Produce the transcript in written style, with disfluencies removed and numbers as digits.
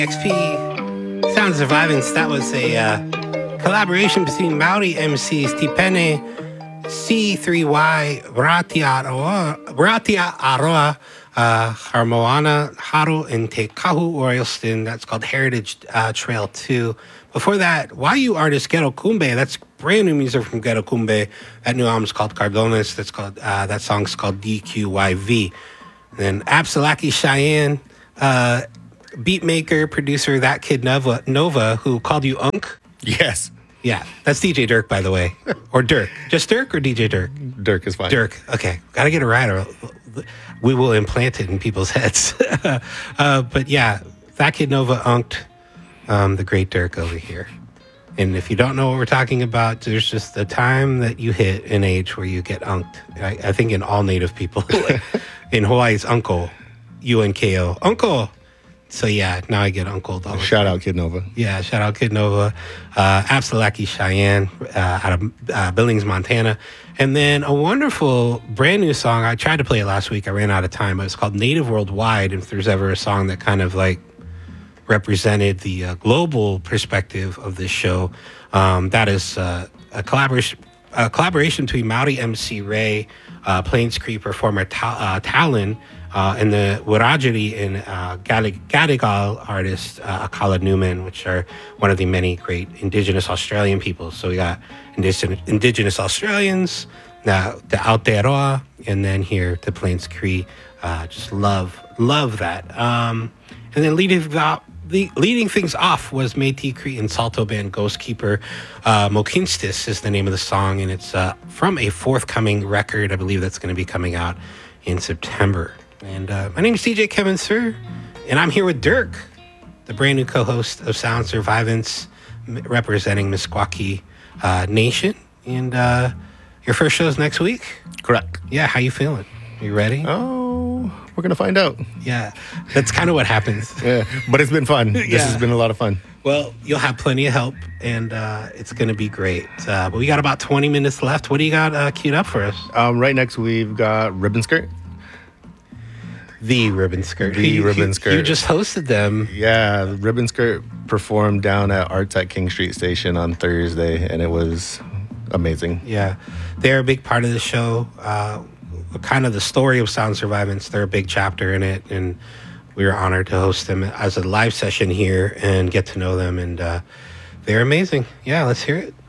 XP Sound Survivance. That was a collaboration between Maori MCs Tipene C3Y Ratia Aroa Harmoana Haru and Te Kahu Royalston. That's called Heritage Trail 2. Before that, YU artist Ghetto Kumbe. That's brand new music from Ghetto Kumbe. That new album's called Cardones. That's called that song's called DQYV. And then Absalaki Cheyenne, beat maker, producer, That Kid Nova, who called you Unk. Yes. Yeah, that's DJ Dirk, by the way. Or Dirk. Just Dirk or DJ Dirk? Dirk is fine. Dirk. Okay. Got to get it right or we will implant it in people's heads. But yeah, That Kid Nova unked the great Dirk over here. And if you don't know what we're talking about, there's just the time that you hit an age where you get unked. I think in all Native people. In Hawaii, it's uncle. UNKO. Uncle. So yeah, now I get uncled all the Shout time. out Kid Nova. Yeah, shout out Kid Nova. Absalaki Cheyenne out of Billings, Montana. And then a wonderful brand new song. I tried to play it last week. I ran out of time. But it's called Native Worldwide. If there's ever a song that kind of like represented the global perspective of this show, that is a collaboration between Maori MC Ray, Plains Cree performer Talon, and the Wiradjuri and Gadigal artist Akala Newman, which are one of the many great Indigenous Australian people. So we got Indigenous Australians, the Aotearoa, and then here the Plains Cree. Just love that. And then leading things off was Métis Cree and Salto band Ghostkeeper. Mokinstis is the name of the song, and it's from a forthcoming record. I believe that's going to be coming out in September. And my name is DJ Kevin Sir, and I'm here with Dirk, the brand new co-host of Sound Survivance, representing Meskwaki Nation. And your first show is next week? Correct. Yeah, how you feeling? You ready? Oh, we're going to find out. Yeah, that's kind of what happens. Yeah, but it's been fun. This has been a lot of fun. Well, you'll have plenty of help, and it's going to be great. But we got about 20 minutes left. What do you got queued up for us? Right next, we've got Ribbon Skirt. The Ribbon Skirt. Ribbon Skirt. You just hosted them. Yeah, Ribbon Skirt performed down at Arts at King Street Station on Thursday, and it was amazing. Yeah, they're a big part of the show. Kind of the story of Sound Survivance. They're a big chapter in it, and we were honored to host them as a live session here and get to know them. And they're amazing. Yeah, let's hear it.